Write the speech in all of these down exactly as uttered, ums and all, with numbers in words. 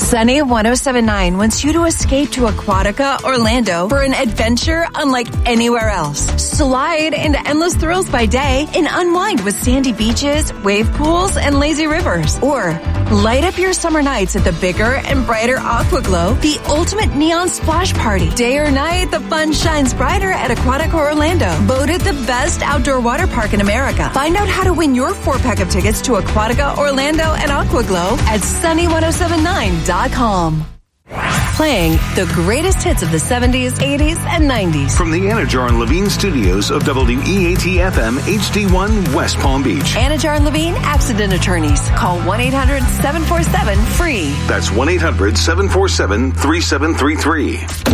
Sunny one oh seven point nine wants you to escape to Aquatica, Orlando for an adventure unlike anywhere else. Slide into endless thrills by day and unwind with sandy beaches, wave pools, and lazy rivers. Or light up your summer nights at the bigger and brighter Aquaglow, the ultimate neon splash party. Day or night, the fun shines brighter at Aquatica, Orlando. Voted the best outdoor water park in America. Find out how to win your four-pack of tickets to Aquatica, Orlando, and Aquaglow at sunny ten seventy-nine dot com. Playing the greatest hits of the seventies, eighties, and nineties. From the Anajar and Levine studios of W E A T F M H D one West Palm Beach. Anajar and Levine Accident Attorneys. Call one eight hundred seven four seven free. That's one eight hundred seven four seven three seven three three.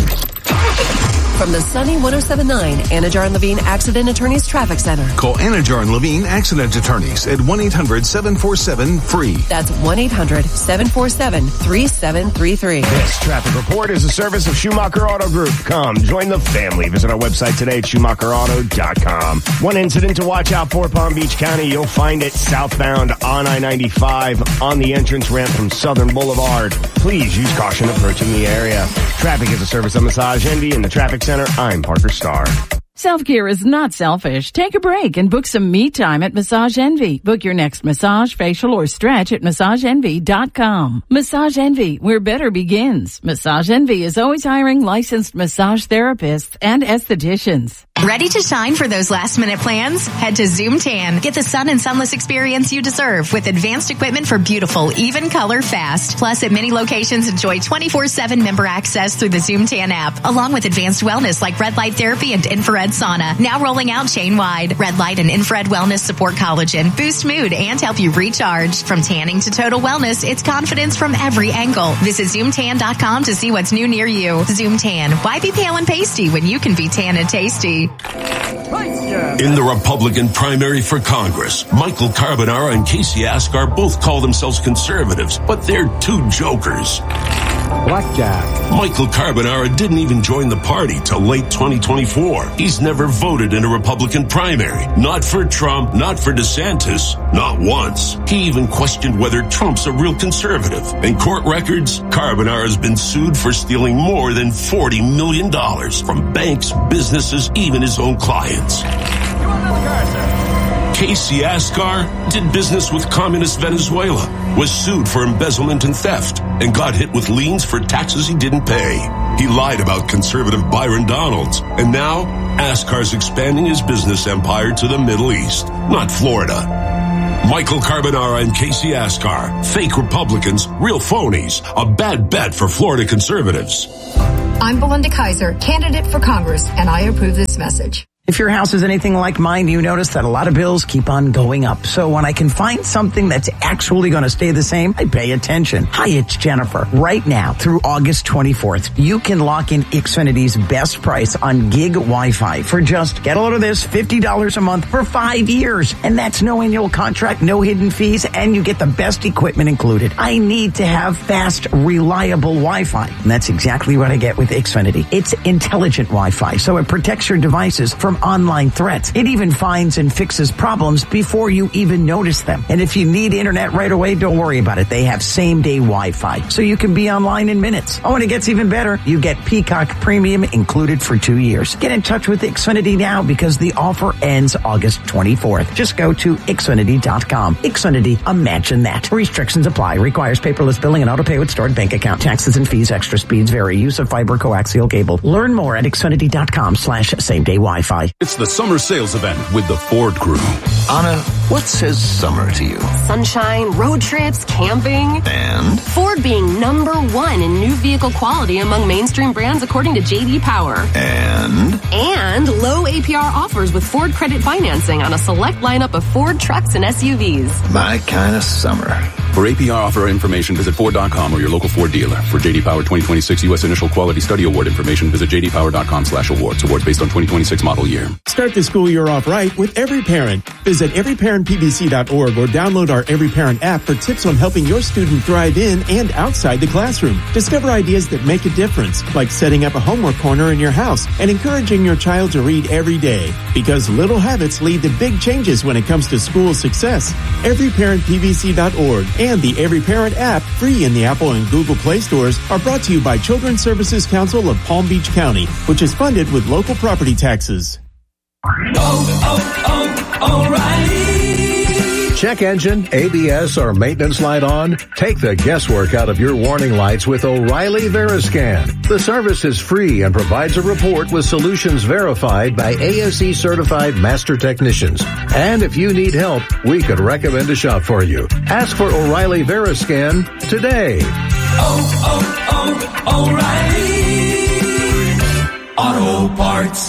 From the Sunny ten seventy-nine Anajar and Levine Accident Attorneys Traffic Center. Call Anajar and Levine Accident Attorneys at one eight hundred seven four seven free. That's one eight hundred seven four seven three seven three three. This traffic report is a service of Schumacher Auto Group. Come, join the family. Visit our website today at schumacher auto dot com. One incident to watch out for, Palm Beach County. You'll find it southbound on I ninety-five on the entrance ramp from Southern Boulevard. Please use caution approaching the area. Traffic is a service of Massage Envy in the Traffic Center. I'm Parker Starr. Self-care is not selfish. Take a break and book some me time at Massage Envy. Book your next massage, facial, or stretch at massage envy dot com. Massage Envy, where better begins. Massage Envy is always hiring licensed massage therapists and estheticians. Ready to shine for those last-minute plans? Head to Zoom Tan. Get the sun and sunless experience you deserve with advanced equipment for beautiful, even color fast. Plus, at many locations, enjoy twenty-four seven member access through the Zoom Tan app, along with advanced wellness like red light therapy and infrared sauna. Now rolling out chain-wide. Red light and infrared wellness support collagen, boost mood, and help you recharge. From tanning to total wellness, it's confidence from every angle. Visit zoom tan dot com to see what's new near you. Zoom Tan. Why be pale and pasty when you can be tan and tasty? In the Republican primary for Congress, Michael Carbonara and Casey Askar both call themselves conservatives, but they're two jokers. Blackjack. Michael Carbonara didn't even join the party till late twenty twenty-four. He's never voted in a Republican primary. Not for Trump, not for DeSantis, not once. He even questioned whether Trump's a real conservative. In court records, Carbonara has been sued for stealing more than forty million dollars from banks, businesses, even his own clients. Casey Askar did business with communist Venezuela, was sued for embezzlement and theft, and got hit with liens for taxes he didn't pay. He lied about conservative Byron Donalds, and now Askar's expanding his business empire to the Middle East, not Florida. Michael Carbonara and Casey Askar, fake Republicans, real phonies, a bad bet for Florida conservatives. I'm Belinda Kaiser, candidate for Congress, and I approve this message. If your house is anything like mine, you notice that a lot of bills keep on going up. So when I can find something that's actually going to stay the same, I pay attention. Hi, it's Jennifer. Right now, through August twenty-fourth, you can lock in Xfinity's best price on gig Wi-Fi for just, get a load of this, fifty dollars a month for five years. And that's no annual contract, no hidden fees, and you get the best equipment included. I need to have fast, reliable Wi-Fi. And that's exactly what I get with Xfinity. It's intelligent Wi-Fi, so it protects your devices from online threats. It even finds and fixes problems before you even notice them. And if you need internet right away, don't worry about it. They have same-day Wi-Fi, so you can be online in minutes. Oh, and it gets even better. You get Peacock Premium included for two years. Get in touch with Xfinity now because the offer ends August twenty-fourth. Just go to Xfinity dot com. Xfinity, imagine that. Restrictions apply. Requires paperless billing and auto-pay with stored bank account. Taxes and fees, extra speeds vary. Use of fiber coaxial cable. Learn more at Xfinity dot com slash same-day Wi-Fi. It's the summer sales event with the Ford Crew. Anna, what says summer to you? Sunshine, road trips, camping. And? Ford being number one in new vehicle quality among mainstream brands according to J D Power. And? And low A P R offers with Ford credit financing on a select lineup of Ford trucks and S U Vs. My kind of summer. For A P R offer information, visit Ford dot com or your local Ford dealer. For J D Power twenty twenty-six U S Initial Quality Study Award information, visit j d power dot com slash awards. Awards based on twenty twenty-six model year. Start the school year off right with Every Parent. Visit every parent p b c dot org or download our Every Parent app for tips on helping your student thrive in and outside the classroom. Discover ideas that make a difference, like setting up a homework corner in your house and encouraging your child to read every day. Because little habits lead to big changes when it comes to school success. every parent p b c dot org and the Every Parent app, free in the Apple and Google Play stores, are brought to you by Children's Services Council of Palm Beach County, which is funded with local property taxes. Oh, oh, O'Reilly. Check engine, A B S, or maintenance light on? Take the guesswork out of your warning lights with O'Reilly Veriscan. The service is free and provides a report with solutions verified by A S E certified master technicians. And if you need help, we could recommend a shop for you. Ask for O'Reilly Veriscan today. Oh, oh, oh, O'Reilly Auto Parts.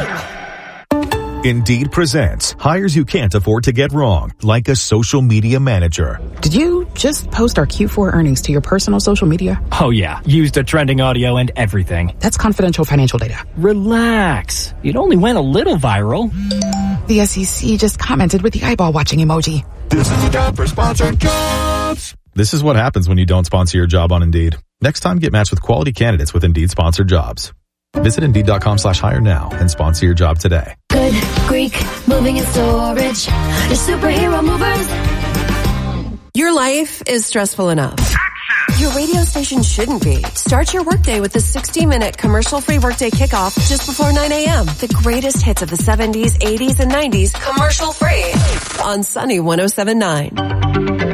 Indeed presents hires you can't afford to get wrong, like a social media manager. Did you just post our Q four earnings to your personal social media? Oh yeah, used the trending audio and everything. That's confidential financial data. Relax. It only went a little viral. The S E C just commented with the eyeball watching emoji. This is a job for sponsored jobs. This is what happens when you don't sponsor your job on Indeed. Next time, get matched with quality candidates with Indeed sponsored jobs. Visit Indeed.com slash hire now and sponsor your job today. Good Greek moving and storage. Your superhero movers. Your life is stressful enough. Your radio station shouldn't be. Start your workday with the sixty-minute commercial-free workday kickoff just before nine a.m. The greatest hits of the seventies, eighties, and nineties, commercial-free on Sunny one oh seven point nine.